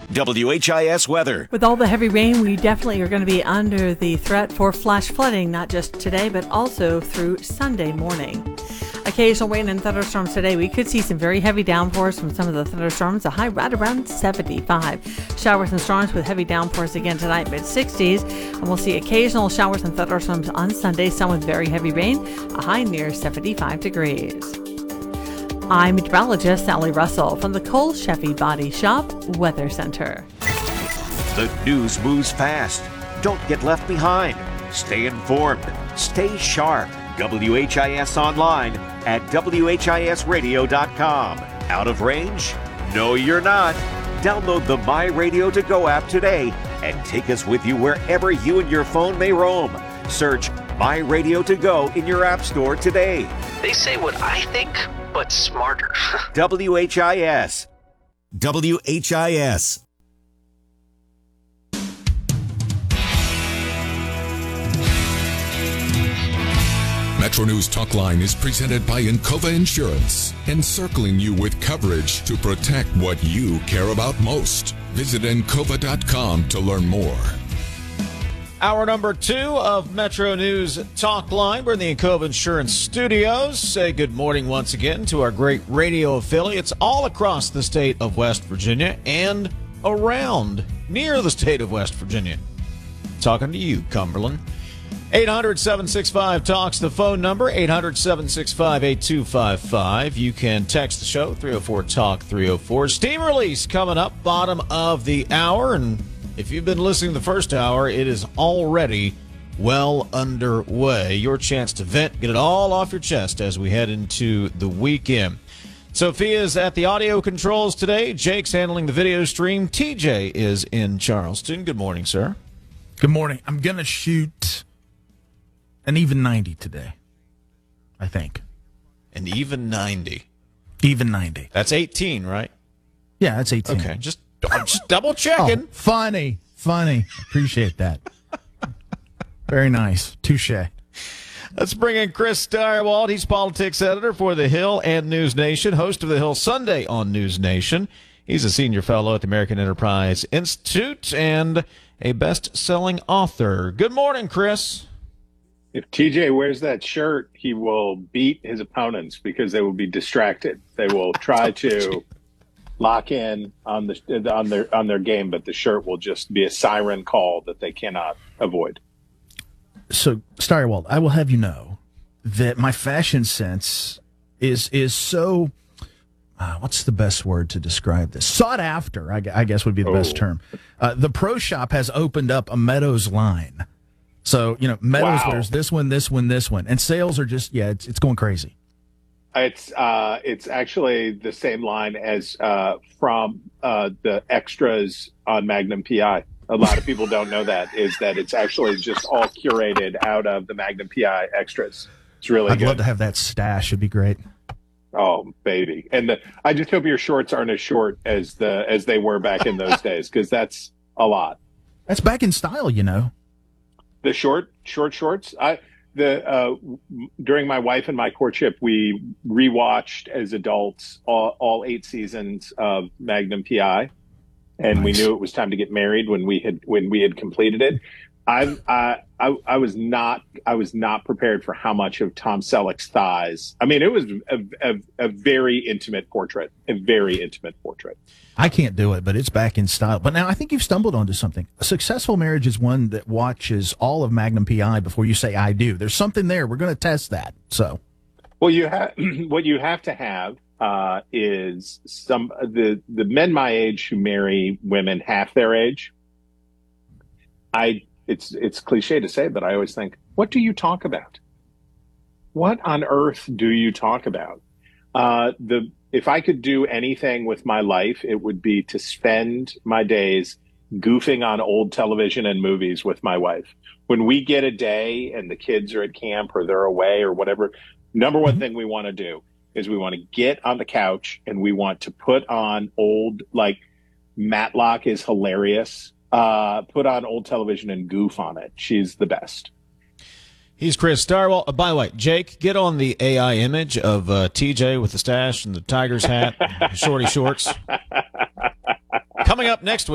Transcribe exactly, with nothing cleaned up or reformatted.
W H I S weather. With all the heavy rain, we definitely are going to be under the threat for flash flooding, not just today, but also through Sunday morning. Occasional rain and thunderstorms today. We could see some very heavy downpours from some of the thunderstorms, a high right around seventy-five. Showers and storms with heavy downpours again tonight, mid sixties. And we'll see occasional showers and thunderstorms on Sunday, some with very heavy rain, a high near seventy-five degrees. I'm meteorologist Sally Russell from the Cole Sheffy Body Shop Weather Center. The news moves fast. Don't get left behind. Stay informed. Stay sharp. W H I S online at W H I S radio dot com. Out of range? No, you're not. Download the My Radio To Go app today and take us with you wherever you and your phone may roam. Search My Radio To Go in your app store today. They say what I think, but smarter. W H I S. W H I S. Metro News Talkline is presented by Encova Insurance, encircling you with coverage to protect what you care about most. Visit encova dot com to learn more. Hour number two of Metro News Talkline. We're in the Encova Insurance Studios. Say good morning once again to our great radio affiliates all across the state of West Virginia and around near the state of West Virginia. Talking to you, Cumberland. eight hundred, seven six five, talks the phone number, eight hundred, seven six five, eight two five five. You can text the show, three oh four talk three oh four. Steam release coming up, bottom of the hour. And if you've been listening to the first hour, it is already well underway. Your chance to vent, get it all off your chest as we head into the weekend. Sophia's at the audio controls today. Jake's handling the video stream. T J is in Charleston. Good morning, sir. Good morning. I'm going to shoot an even ninety today, I think. An even ninety. Even ninety. That's eighteen, right? Yeah, that's eighteen. Okay, just, I'm just double checking. Oh, funny, funny. Appreciate that. Very nice. Touche. Let's bring in Chris Stirewalt. He's politics editor for The Hill and News Nation, host of The Hill Sunday on News Nation. He's a senior fellow at the American Enterprise Institute and a best-selling author. Good morning, Chris. If T J wears that shirt, he will beat his opponents because they will be distracted. They will try to lock in on the on their on their game, but the shirt will just be a siren call that they cannot avoid. So, Stirewalt, I will have you know that my fashion sense is is so. Uh, what's the best word to describe this? Sought after, I, I guess would be the oh. best term. Uh, the Pro Shop has opened up a Meadows line. So, you know, Meadows, wow. There's this one, this one, this one. And sales are just, yeah, it's it's going crazy. It's uh, it's actually the same line as uh, from uh, the extras on Magnum P I. A lot of people don't know that, is that it's actually just all curated out of the Magnum P I extras. It's really I'd good. I'd love to have that stash. It'd be great. Oh, baby. And the, I just hope your shorts aren't as short as the as they were back in those days, because that's a lot. That's back in style, you know. The short, short shorts. I the uh, during my wife and my courtship, we rewatched as adults all, all eight seasons of Magnum P I, and nice. We knew it was time to get married when we had when we had completed it. I, I I I was not I was not prepared for how much of Tom Selleck's thighs. I mean, it was a, a, a very intimate portrait, a very intimate portrait. I can't do it, but it's back in style. But now I think you've stumbled onto something. A successful marriage is one that watches all of Magnum P I before you say I do. There's something there. We're going to test that. So, well, you have what you have to have uh, is some the the men my age who marry women half their age. I. It's it's cliche to say, but I always think, what do you talk about? What on earth do you talk about? Uh, the if I could do anything with my life, it would be to spend my days goofing on old television and movies with my wife. When we get a day and the kids are at camp or they're away or whatever, number one thing we want to do is we want to get on the couch and we want to put on old, like Matlock is hilarious. Uh, put on old television and goof on it. She's the best. He's Chris Stirewalt. Uh, by the way, Jake, get on the A I image of uh, T J with the stash and the Tigers hat, shorty shorts. Coming up next week.